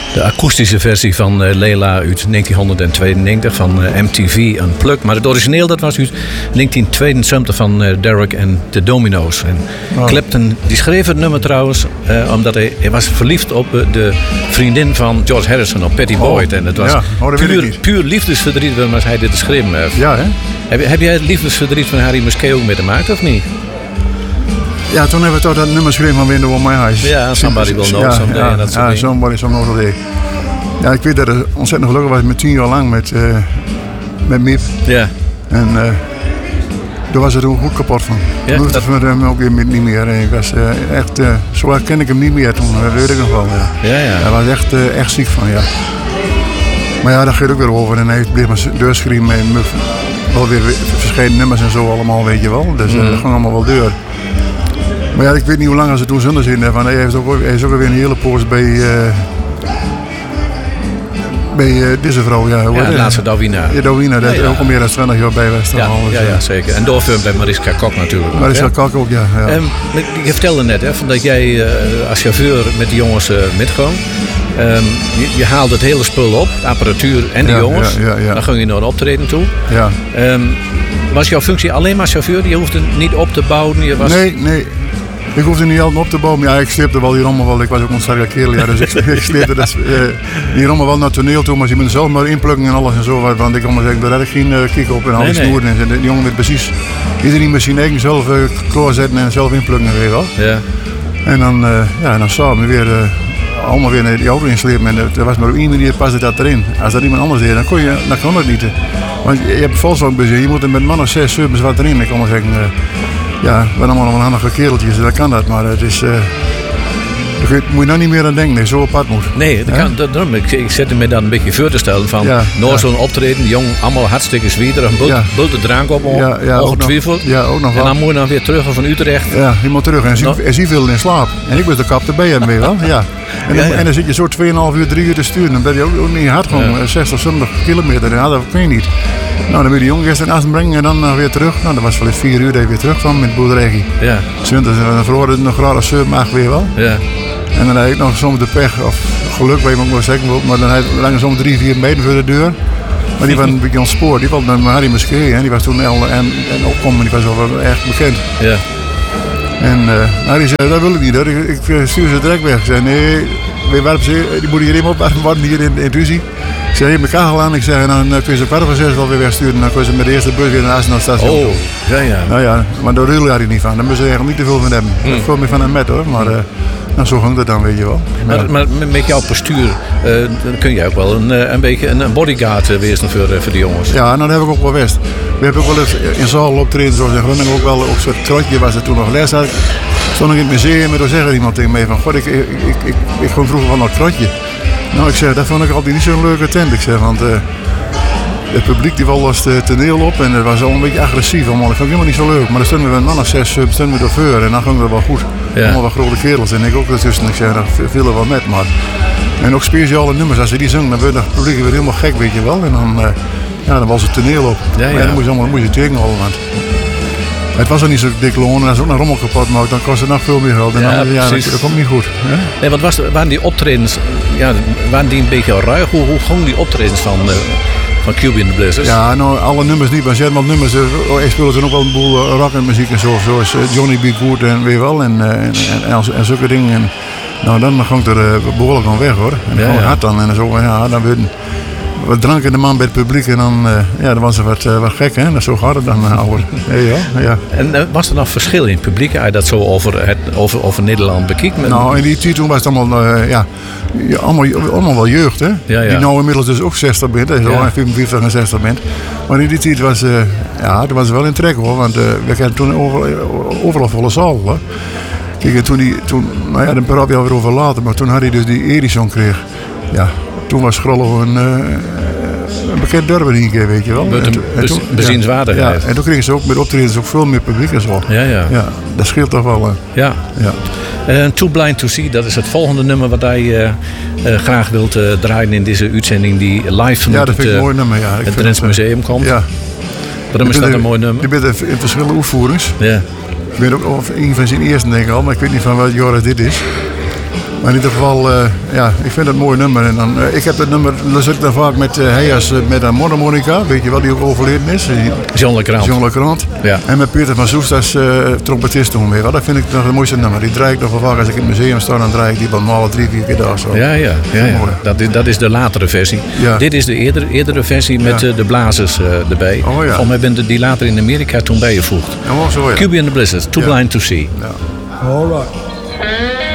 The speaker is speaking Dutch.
de akoestische versie van Leila uit 1992 van MTV Unplugged. Maar het origineel dat was uit 1972 van Derek en de Domino's. En Clapton die schreef het nummer trouwens omdat hij was verliefd op de vriendin van George Harrison, op Pattie Boyd. En het was puur liefdesverdriet waarom hij dit geschreven heeft. Ja, hè? Heb jij het liefdesverdriet van Harry Musquet ook meegemaakt of niet? Ja, toen hebben we toch dat nummer geschreven van Window on My Eyes. Ja, Somebody Will Know Someday. Somebody Will Know Someday. Ja, ik weet dat het ontzettend gelukkig was met 10 jaar lang met Miep. Ja. En daar was het ook goed kapot van. Ja, toen hoefde ik hem ook niet meer. Ik was echt, zo herken ik hem niet meer toen, dat weet ik nog wel. Ja. Hij was echt ziek van, ja. Maar ja, daar gaat ook weer over. En hij bleef maar deurschreeuwen met wel weer verschillende nummers en zo allemaal, weet je wel. Dus dat ging allemaal wel deur. Maar ja, ik weet niet hoe lang ze toen zonder zin hebben. Hij is ook weer een hele poos bij deze vrouw. Ja, laatste Dawina. Ja, Dawina, dat ook al meer dan 20 jaar bij was. Ja, zeker. En doorfilm bij Mariska Kok natuurlijk. Mariska Kok ook, ja. Je vertelde net dat jij als chauffeur met de jongens metging. Je haalde het hele spul op, de apparatuur en de jongens. Ja. Dan ging je naar een optreden toe. Ja. Was jouw functie alleen maar chauffeur? Je hoefde niet op te bouwen? Nee. Ik hoefde niet altijd op te bouwen. Ja, ik sleepte wel hier allemaal wel. Ik was ook een sterke kerel. Ja, dus ik sleepte hier allemaal wel naar het toneel toe. Maar je moet zelf maar inplukken en alles en zo. Want ik kon maar zeggen, daar had ik geen kick op en al die snoeren. En de jongen weet precies iedereen met zijn eigen zelf klaarzetten en zelf inplukken. Weet je wel. Ja. En dan samen weer allemaal weer naar die auto inslepen. En er was maar op één manier paste dat erin. Als dat iemand anders deed, dan kon dat niet. Want je hebt volkswagenbus, je moet er met mannen 6, 7 wat erin. Ik kon maar zeggen, we zijn allemaal een handige kereltjes, dat kan dat. Maar het is, daar moet je nou niet meer aan denken, dat je zo apart moet. Nee, daarom. Ik zet me dan een beetje voor te stellen van zo'n optreden, die jongen allemaal hartstikke zwieterig, een bulten drank op, ongetwijfeld. Ja, ook nog wel. En dan moet je dan weer terug van Utrecht. Ja, je moet terug en ze viel in slaap. En ik was de kap erbij en mee wel. Ja. En dan zit je zo 2,5 uur, 3 uur te sturen. Dan ben je ook niet hard, gewoon 60, 70 kilometer. Ja, dat kun je niet. Nou, dan wil je de jongen eerst in Assen brengen en dan weer terug. Nou, dat was wel eens 4 uur dat je weer terug kwam met boerderijgie. Ja. Dan verloren het nog graag als 7 maag weer wel. Ja. En dan heb ik nog soms de pech, of geluk, weet je ook wel zeggen. Maar dan heb ik lang soms 3, 4 meter voor de deur. Maar die was een beetje ontspoord. Die was met Harry Musquet. Die was toen en opkomen, die was wel echt bekend. Ja. En die zei, dat wil ik niet hoor. Ik stuur ze direct weg. Ik zei, nee, die moet hier helemaal op worden hier in het Uzie. Ik zei, je hebt elkaar al aan. Ik zei, dan kun je ze 5:15 wel weer wegsturen. Dan kun je ze met de eerste bus weer naar Assen naar het station. Oh, ja. Nou ja, maar daar ruil had ik niet van. Daar moest je eigenlijk niet te veel van hebben. Ik veel meer van een met hoor. Maar zo ging dat dan, weet je wel. Maar met jouw postuur dan kun je ook wel een beetje een bodyguard wezen voor de jongens. Ja, nou, dat heb ik ook wel wist. We hebben ook wel eens in zaal optreden zoals in Groningen ook wel op zo'n trotje was er toen nog les had. Stond ik in het museum en toen zei er iemand tegen mij van, god, ik ging vroeger van dat trotje. Nou, ik zeg, dat vond ik altijd niet zo'n leuke tent. Ik zeg, want het publiek die wel was het toneel op en het was al een beetje agressief allemaal. Dat vond ik helemaal niet zo leuk. Maar dan stonden we met een man of 6, stonden we door voor en dan ging het wel goed. Ja. Allemaal wat grote kerels en ik ook ertussen. Ik zeg, daar viel er wel met. Maar. En ook speciale nummers, als ze die zingen, dan werd het publiek weer helemaal gek, weet je wel. En dan was het toneel op. Ja. Maar dan moest je tegenhouden. Want het was er niet zo dik loon en als ook een rommel kapot maakt, dan kost het nog veel meer geld. En dat komt niet goed. Hè? Nee, want waren die optredens, waren die een beetje ruig? Hoe gingen die optredens van Cube in the Blizzards? Ja, nou, alle nummers niet, maar ze hadden wel nummers. Ik speelde toen ook wel een boel rock en muziek en zo, zoals Johnny B. Good en weer wel en zulke dingen. En, nou, dan ging het er behoorlijk aan weg hoor. En gewoon hard dan en zo, dan werden wat drank in de man bij het publiek en dan was het wat gek, hè? Dat zo gaat het dan ouder. Ja. En was er nog verschil in het publiek als je dat zo over Nederland bekijkt? Nou, in die tijd toen was het allemaal wel jeugd, hè? Ja. Die nou inmiddels dus ook 60 bent, zo 55 en 60 bent. Maar in die tijd was het was wel in trek hoor, want we kregen toen overal volle zaal. Hè? Kijk, dan praat je alweer over later, maar toen had hij dus die Edison kreeg. Ja. Toen was Grollo een bekend dorp in één keer, weet je wel. Bezienswaardigheid. Ja, en toen kregen ze ook met optredens ook veel meer publiek en zo. Ja, dat scheelt toch wel. Ja. Too Blind to See, dat is het volgende nummer wat hij graag wilt draaien in deze uitzending die live van dat vind ik een mooi nummer, het Drents Museum komt. Ja. Waarom is dat een mooi nummer? Je bent in verschillende oefenvoerings. Ja. Ik weet ook of een van zijn eerste denk ik al, maar ik weet niet van welk jaar dit is. Maar in ieder geval, ik vind het een mooi nummer. En dan, ik heb het nummer, lust ik dan vaak met Heijers met een mondharmonica. Weet je wel, die ook overleden is? John Le Grand. Ja. En met Peter van Soest als trompetist toen weer. Dat vind ik nog het mooiste nummer. Die draai ik nog wel vaak als ik in het museum sta. Dan draai ik die wel 3-4 keer daar zo. Ja. Dat is de latere versie. Ja. Dit is de eerdere versie met de blazers erbij. Oh, ja. Volgens mij ben die later in Amerika toen bijgevoegd. Ja, zo, ja. QB and the Blizzard, Too Blind to See. Ja. All right.